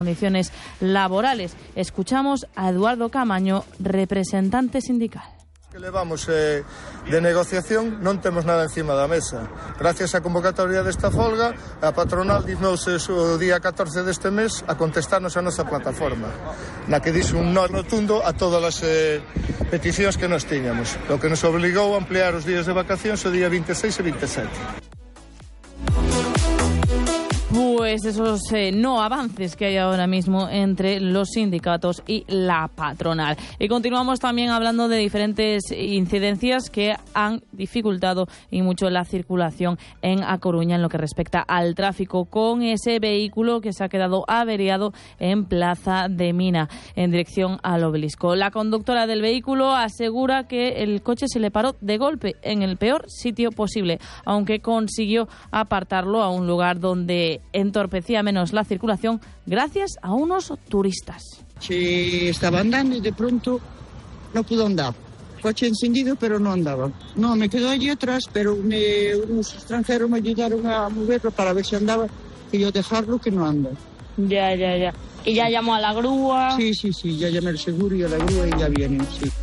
condiciones laborales. Escuchamos a Eduardo Camaño, representante sindical. Que levamos de negociación non temos nada encima da mesa. Gracias á convocatoria desta folga, a patronal dignouse o día 14 deste mes a contestarnos a nosa plataforma, na que dixo un no rotundo a todas as peticións que nos tiñamos, o que nos obligou a ampliar os días de vacacións o día 26 e 27. Pues esos no avances que hay ahora mismo entre los sindicatos y la patronal. Y continuamos también hablando de diferentes incidencias que han dificultado y mucho la circulación en A Coruña en lo que respecta al tráfico, con ese vehículo que se ha quedado averiado en Plaza de Mina en dirección al Obelisco. La conductora del vehículo asegura que el coche se le paró de golpe en el peor sitio posible, aunque consiguió apartarlo a un lugar donde entorpecía menos la circulación gracias a unos turistas. Sí, estaba andando y de pronto no pudo andar. Coche encendido, pero no andaba. No, me quedó allí atrás, pero unos extranjeros me ayudaron a moverlo para ver si andaba y yo dejarlo que no anda. Ya. ¿Y ya llamó a la grúa? Sí, ya llamé al seguro y a la grúa y ya vienen, sí.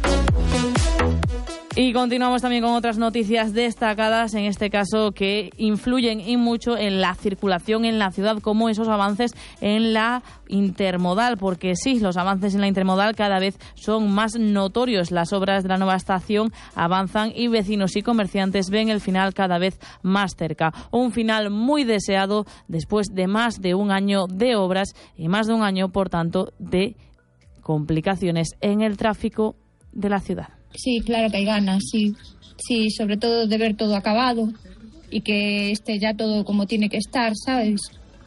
Y continuamos también con otras noticias destacadas, en este caso que influyen y mucho en la circulación en la ciudad, como esos avances en la intermodal, porque sí, los avances en la intermodal cada vez son más notorios. Las obras de la nueva estación avanzan y vecinos y comerciantes ven el final cada vez más cerca. Un final muy deseado después de más de un año de obras y más de un año, por tanto, de complicaciones en el tráfico de la ciudad. Sí, claro que hay ganas, sí, sobre todo de ver todo acabado y que esté ya todo como tiene que estar, ¿sabes?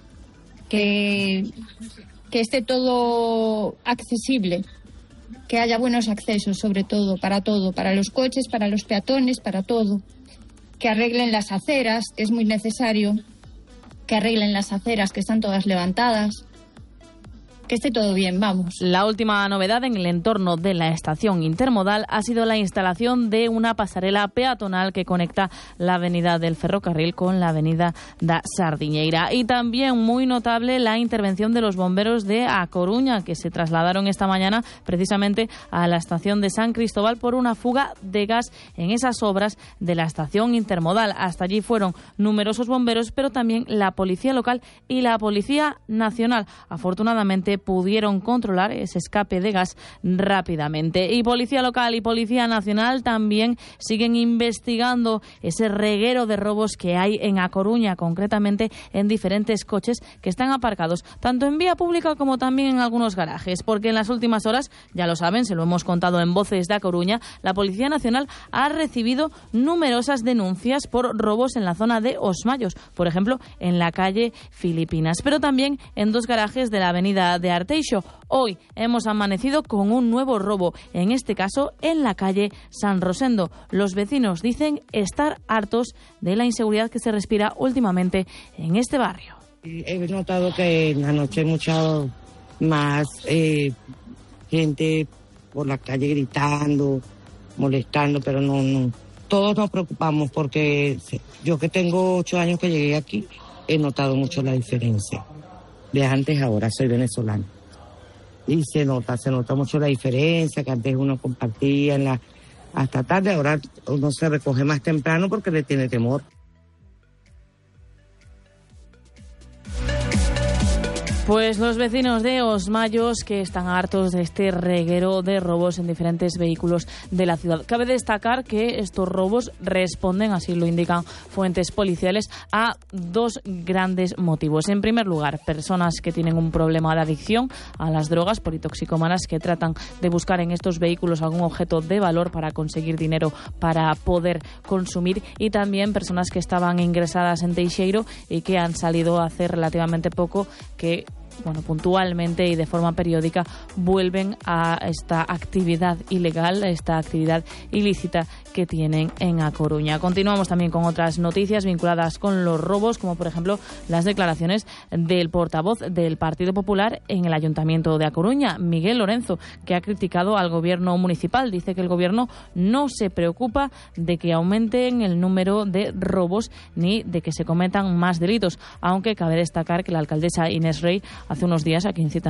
Que esté todo accesible, que haya buenos accesos sobre todo, para los coches, para los peatones, para todo. Que arreglen las aceras, que es muy necesario, que arreglen las aceras que están todas levantadas. Que esté todo bien, vamos. La última novedad en el entorno de la estación intermodal ha sido la instalación de una pasarela peatonal que conecta la avenida del Ferrocarril con la avenida da Sardiñeira. Y también muy notable la intervención de los bomberos de A Coruña, que se trasladaron esta mañana precisamente a la estación de San Cristóbal por una fuga de gas en esas obras de la estación intermodal. Hasta allí fueron numerosos bomberos, pero también la policía local y la policía nacional. Afortunadamente pudieron controlar ese escape de gas rápidamente. Y policía local y policía nacional también siguen investigando ese reguero de robos que hay en A Coruña, concretamente en diferentes coches que están aparcados tanto en vía pública como también en algunos garajes, porque en las últimas horas, ya lo saben, se lo hemos contado en Voces de A Coruña, la Policía Nacional ha recibido numerosas denuncias por robos en la zona de Os Mayos, por ejemplo, en la calle Filipinas, pero también en dos garajes de la avenida de Arteixo. Hoy hemos amanecido con un nuevo robo, en este caso en la calle San Rosendo. Los vecinos dicen estar hartos de la inseguridad que se respira últimamente en este barrio. He notado que en la noche hay mucha más gente por la calle gritando, molestando, pero no. Todos nos preocupamos porque yo que tengo 8 años que llegué aquí, he notado mucho la diferencia. De antes a ahora, soy venezolana. Y se nota mucho la diferencia, que antes uno compartía hasta tarde, ahora uno se recoge más temprano porque le tiene temor. Pues los vecinos de Os Mayos, que están hartos de este reguero de robos en diferentes vehículos de la ciudad. Cabe destacar que estos robos responden, así lo indican fuentes policiales, a dos grandes motivos. En primer lugar, personas que tienen un problema de adicción a las drogas, politoxicómanas, que tratan de buscar en estos vehículos algún objeto de valor para conseguir dinero para poder consumir, y también personas que estaban ingresadas en Teixeiro y que han salido hace relativamente poco, que puntualmente y de forma periódica vuelven a esta actividad ilegal, a esta actividad ilícita que tienen en A Coruña. Continuamos también con otras noticias vinculadas con los robos, como por ejemplo las declaraciones del portavoz del Partido Popular en el Ayuntamiento de A Coruña, Miguel Lorenzo, que ha criticado al gobierno municipal. Dice que el gobierno no se preocupa de que aumenten el número de robos ni de que se cometan más delitos, aunque cabe destacar que la alcaldesa Inés Rey hace unos días aquí en Ciudad